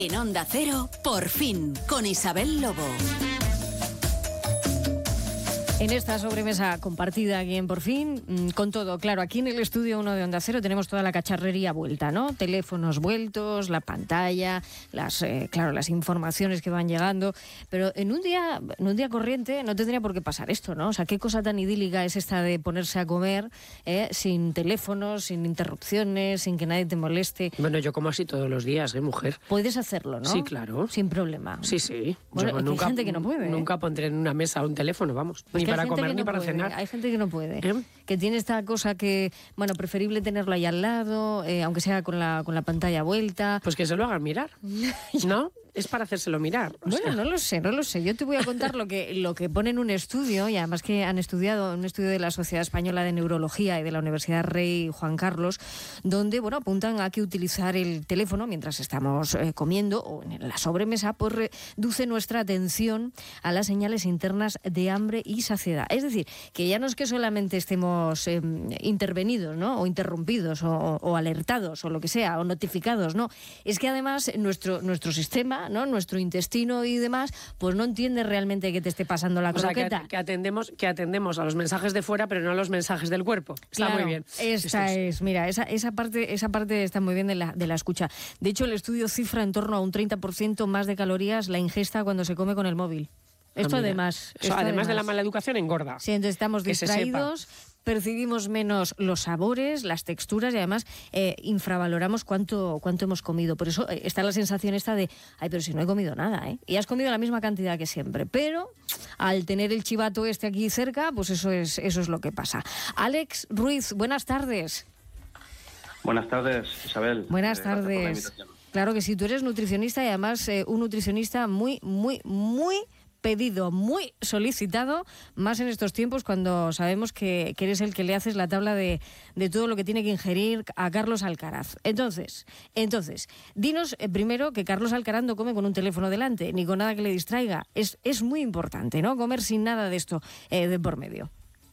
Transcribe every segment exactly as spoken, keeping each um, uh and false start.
En Onda Cero, Por Fin, con Isabel Lobo. En esta sobremesa compartida aquí en Por Fin, con todo, claro, aquí en el estudio uno de Onda Cero tenemos toda la cacharrería vuelta, ¿no? Teléfonos vueltos, la pantalla, las, eh, claro, las informaciones que van llegando, pero en un día, en un día corriente no tendría por qué pasar esto, ¿no? O sea, qué cosa tan idílica es esta de ponerse a comer eh, sin teléfonos, sin interrupciones, sin que nadie te moleste. Bueno, yo como así todos los días, ¿eh, mujer? Puedes hacerlo, ¿no? Sí, claro. Sin problema. Sí, sí. Bueno, yo es que nunca, hay gente que no puede. ¿eh? Nunca pondré en una mesa un teléfono, vamos. Pues ni para comer no ni para puede, cenar. Hay gente que no puede, ¿Eh? que tiene esta cosa que, bueno, preferible tenerlo ahí al lado, eh, aunque sea con la, con la pantalla vuelta. Pues que se lo hagan mirar, ¿no? Es para hacérselo mirar. O Bueno, sea. no lo sé, no lo sé. Yo te voy a contar lo que, lo que pone en un estudio, y además que han estudiado, un estudio de la Sociedad Española de Neurología y de la Universidad Rey Juan Carlos, donde, bueno, apuntan a que utilizar el teléfono mientras estamos eh, comiendo o en la sobremesa, pues reduce nuestra atención a las señales internas de hambre y saciedad. Es decir, que ya no es que solamente estemos eh, intervenidos, ¿no? O interrumpidos, o, o alertados, o lo que sea, o notificados, no. Es que además nuestro, nuestro sistema, ¿no? Nuestro intestino y demás, pues no entiende realmente que te esté pasando la o sea, croqueta. que, que atendemos que atendemos a los mensajes de fuera, pero no a los mensajes del cuerpo. Está Claro, muy bien. Esta es. es, mira, esa, esa parte esa parte está muy bien de la, de la escucha. De hecho, el estudio cifra en torno a un treinta por ciento más de calorías la ingesta cuando se come con el móvil. Esto Ah, mira. además... Eso, esto además, además de la mala educación, engorda. Sí, entonces estamos Que se distraídos, percibimos menos los sabores, las texturas y además eh, infravaloramos cuánto, cuánto hemos comido. Por eso eh, está la sensación esta de, ay, pero si no he comido nada, ¿eh? Y has comido la misma cantidad que siempre. Pero al tener el chivato este aquí cerca, pues eso es, eso es lo que pasa. Alex Ruiz, buenas tardes. Buenas tardes, Isabel. Buenas eh, gracias por la tardes. invitación. Claro que sí, tú eres nutricionista y además eh, un nutricionista muy, muy, muy pedido, muy solicitado, más en estos tiempos cuando sabemos que, que eres el que le haces la tabla de, de todo lo que tiene que ingerir a Carlos Alcaraz. Entonces, entonces, dinos eh, primero que Carlos Alcaraz no come con un teléfono delante, ni con nada que le distraiga. Es, es muy importante, ¿no? Comer sin nada de esto eh, de por medio.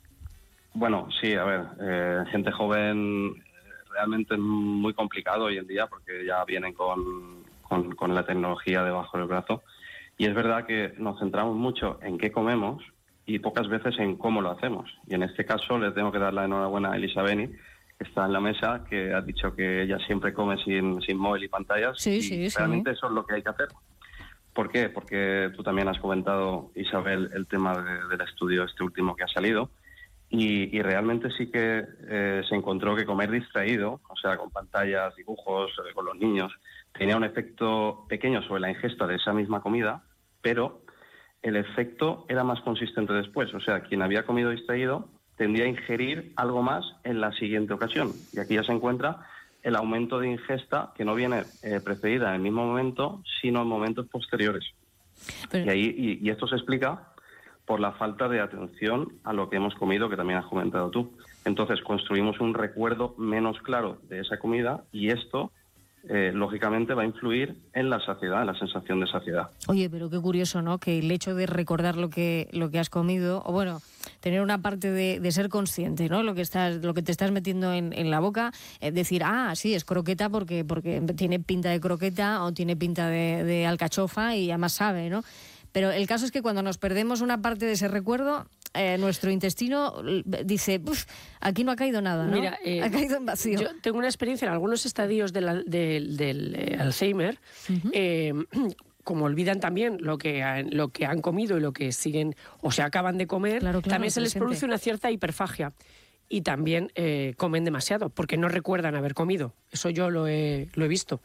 Bueno, sí, a ver, eh, gente joven eh, realmente es muy complicado hoy en día porque ya vienen con, con, con la tecnología debajo del brazo. Y es verdad que nos centramos mucho en qué comemos y pocas veces en cómo lo hacemos. Y en este caso le tengo que dar la enhorabuena a Elisa Beni, que está en la mesa, que ha dicho que ella siempre come sin, sin móvil y pantallas. Sí, y sí, realmente sí. eso es lo que hay que hacer. ¿Por qué? Porque tú también has comentado, Isabel, el tema de, del estudio este último que ha salido. Y, y realmente sí que eh, se encontró que comer distraído, o sea, con pantallas, dibujos, eh, con los niños, tenía un efecto pequeño sobre la ingesta de esa misma comida, pero el efecto era más consistente después. O sea, quien había comido distraído tendría a ingerir algo más en la siguiente ocasión. Y aquí ya se encuentra el aumento de ingesta que no viene eh, precedida en el mismo momento, sino en momentos posteriores. Pero... Y, ahí, y, y esto se explica por la falta de atención a lo que hemos comido, que también has comentado tú. Entonces construimos un recuerdo menos claro de esa comida y esto, eh, lógicamente, va a influir en la saciedad, en la sensación de saciedad. Oye, pero qué curioso, ¿no? Que el hecho de recordar lo que lo que has comido, o bueno, tener una parte de, de ser consciente, ¿no? Lo que estás, lo que te estás metiendo en, en la boca, eh, decir, ah, sí, es croqueta porque porque tiene pinta de croqueta o tiene pinta de, de alcachofa y además sabe, ¿no? Pero el caso es que cuando nos perdemos una parte de ese recuerdo, eh, nuestro intestino dice, aquí no ha caído nada, ¿no? Mira, eh, ha caído en vacío. Yo tengo una experiencia en algunos estadios de la, de, del eh, Alzheimer, uh-huh. eh, como olvidan también lo que, han, lo que han comido y lo que siguen o se acaban de comer, claro, claro, también se les produce una cierta hiperfagia. Y también eh, comen demasiado, porque no recuerdan haber comido. Eso yo lo he, lo he visto.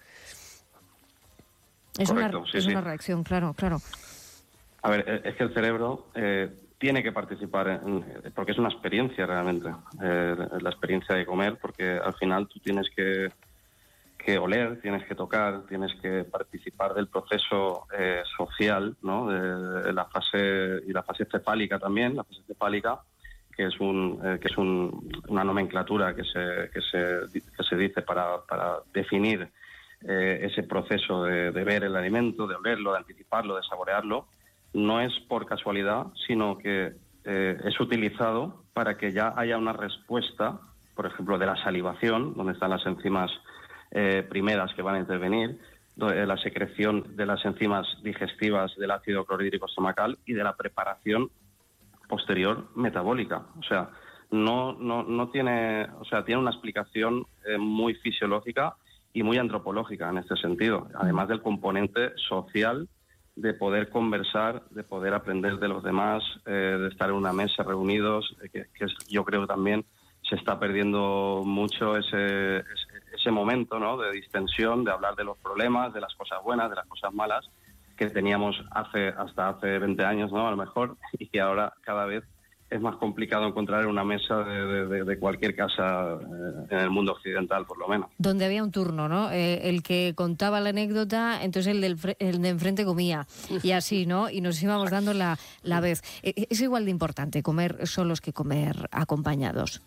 Es, Correcto, una, sí, es sí. una reacción, claro, claro. A ver, es que el cerebro eh, tiene que participar, en, porque es una experiencia realmente, eh, la experiencia de comer, porque al final tú tienes que, que oler, tienes que tocar, tienes que participar del proceso eh, social, ¿no? De, de la fase y la fase cefálica también, la fase cefálica, que es un eh, que es un, una nomenclatura que se que se que se dice para para definir eh, ese proceso de, de ver el alimento, de olerlo, de anticiparlo, de saborearlo. No es por casualidad, sino que eh, es utilizado para que ya haya una respuesta, por ejemplo, de la salivación, donde están las enzimas eh, primeras que van a intervenir, la secreción de las enzimas digestivas del ácido clorhídrico estomacal y de la preparación posterior metabólica. O sea, no, no, no tiene, o sea, tiene una explicación eh, muy fisiológica y muy antropológica en este sentido, además del componente social de poder conversar, de poder aprender de los demás, eh, de estar en una mesa reunidos, eh, que, que es, yo creo también se está perdiendo mucho ese, ese, ese momento, ¿no?, de distensión, de hablar de los problemas, de las cosas buenas, de las cosas malas, que teníamos hace hasta hace veinte años, ¿no?, a lo mejor, y que ahora cada vez es más complicado encontrar en una mesa de, de, de cualquier casa eh, en el mundo occidental, por lo menos. Donde había un turno, ¿no? Eh, el que contaba la anécdota, entonces el, del fre- el de enfrente comía, y así, ¿no? Y nos íbamos dando la, la vez. Eh, ¿Es igual de importante comer solos que comer acompañados?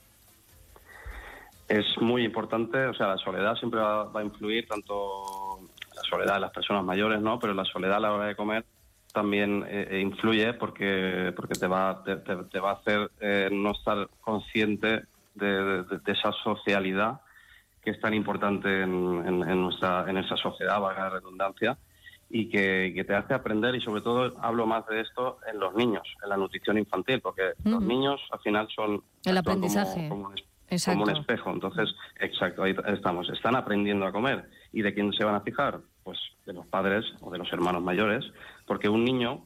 Es muy importante, o sea, la soledad siempre va, va a influir, tanto la soledad de las personas mayores, ¿no?, pero la soledad a la hora de comer también eh, influye porque porque te va te, te, te va a hacer eh, no estar consciente de, de, de esa socialidad que es tan importante en, en, en nuestra en esa sociedad, valga la redundancia, y que, que te hace aprender, y sobre todo hablo más de esto en los niños, en la nutrición infantil, porque uh-huh. los niños al final son el aprendizaje como, como, un, como un espejo. Entonces, exacto, ahí estamos, están aprendiendo a comer. ¿Y de quién se van a fijar? Pues de los padres o de los hermanos mayores, porque un niño,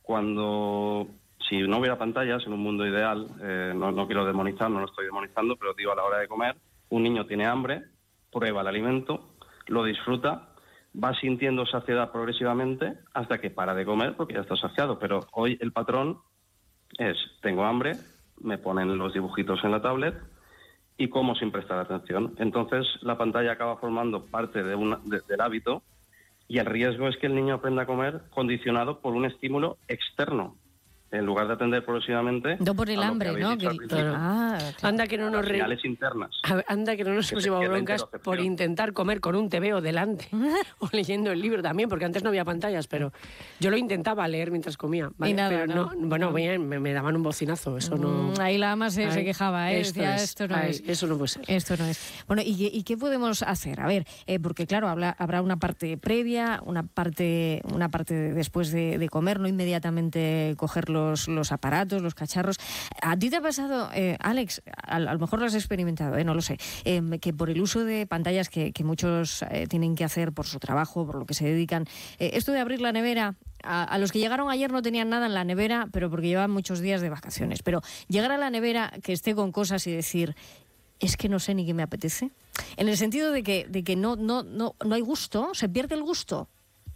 cuando, si no hubiera pantallas en un mundo ideal, eh, no, no quiero demonizar, no lo estoy demonizando, pero digo, a la hora de comer, un niño tiene hambre, prueba el alimento, lo disfruta, va sintiendo saciedad progresivamente hasta que para de comer porque ya está saciado. Pero hoy el patrón es, tengo hambre, me ponen los dibujitos en la tablet y como sin prestar atención. Entonces la pantalla acaba formando parte de una, de, del hábito, y el riesgo es que el niño aprenda a comer condicionado por un estímulo externo, en lugar de atender progresivamente. No por el hambre, ¿no? Que, claro. Ah, claro. Anda que no nos re... internas. Anda que no nos hemos llevado broncas por intentar comer con un T V o delante o leyendo el libro también, porque antes no había pantallas, pero yo lo intentaba leer mientras comía. ¿Vale? Y nada, pero no, no. bueno, bien, me, me daban un bocinazo, eso no. Ahí la ama se, Ay, se quejaba, ¿eh? Esto Decía, es, esto no ay, es. Eso no puede ser. Esto no es. Bueno, ¿y, y qué podemos hacer? A ver, eh, porque claro, habla, habrá una parte previa, una parte, una parte de, después de, de comer, no inmediatamente coger los, los aparatos, los cacharros. ¿A ti te ha pasado, eh, Alex, a, a lo mejor lo has experimentado, eh, no lo sé, eh, que por el uso de pantallas que, que muchos eh, tienen que hacer por su trabajo, por lo que se dedican, eh, esto de abrir la nevera, a, a los que llegaron ayer no tenían nada en la nevera, pero porque llevaban muchos días de vacaciones, pero llegar a la nevera que esté con cosas y decir, es que no sé ni qué me apetece, en el sentido de que, de que no, no, no, no hay gusto, se pierde el gusto.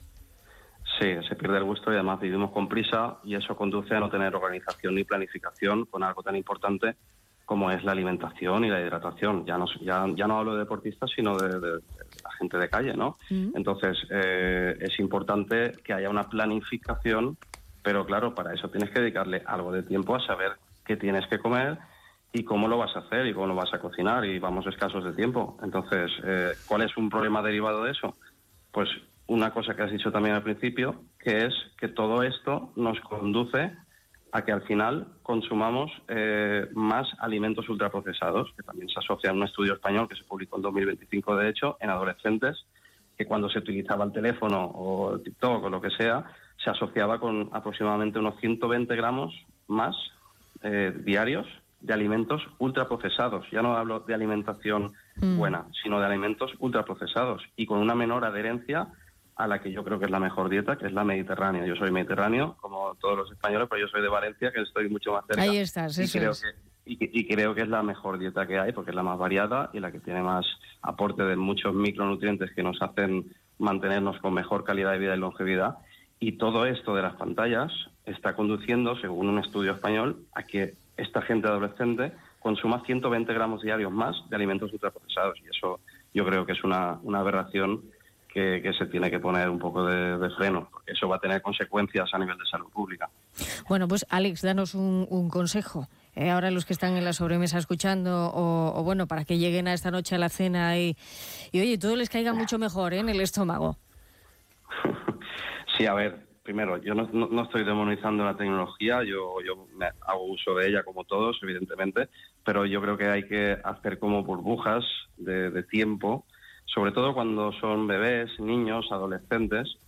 Sí, se pierde el gusto y además vivimos con prisa y eso conduce a no tener organización ni planificación con algo tan importante como es la alimentación y la hidratación. Ya no, ya, ya no hablo de deportistas, sino de, de, de la gente de calle, ¿no? Mm. Entonces, eh, es importante que haya una planificación, pero claro, para eso tienes que dedicarle algo de tiempo a saber qué tienes que comer y cómo lo vas a hacer y cómo lo vas a cocinar, y vamos escasos de tiempo. Entonces, eh, ¿cuál es un problema derivado de eso? Pues una cosa que has dicho también al principio, que es que todo esto nos conduce a que al final consumamos eh, más alimentos ultraprocesados, que también se asocia a un estudio español que se publicó en dos mil veinticinco, de hecho, en adolescentes, que cuando se utilizaba el teléfono o el TikTok o lo que sea, se asociaba con aproximadamente unos ciento veinte gramos más eh, diarios de alimentos ultraprocesados. Ya no hablo de alimentación mm. buena, sino de alimentos ultraprocesados y con una menor adherencia a la que yo creo que es la mejor dieta, que es la mediterránea. Yo soy mediterráneo, como todos los españoles, pero yo soy de Valencia, que estoy mucho más cerca. Ahí estás, y eso creo es. Que, y, y creo que es la mejor dieta que hay, porque es la más variada y la que tiene más aporte de muchos micronutrientes que nos hacen mantenernos con mejor calidad de vida y longevidad. Y todo esto de las pantallas está conduciendo, según un estudio español, a que esta gente adolescente consuma ciento veinte gramos diarios más de alimentos ultraprocesados. Y eso yo creo que es una, una aberración Que, que se tiene que poner un poco de, de freno, porque eso va a tener consecuencias a nivel de salud pública. Bueno, pues Alex, danos un, un consejo. Eh, ahora los que están en la sobremesa escuchando, o, o bueno, para que lleguen a esta noche a la cena y, y oye, todo les caiga mucho mejor, ¿eh?, en el estómago. Sí, a ver, primero, yo no, no, no estoy demonizando la tecnología, yo, yo me hago uso de ella como todos, evidentemente, pero yo creo que hay que hacer como burbujas de, de tiempo sobre todo cuando son bebés, niños, adolescentes,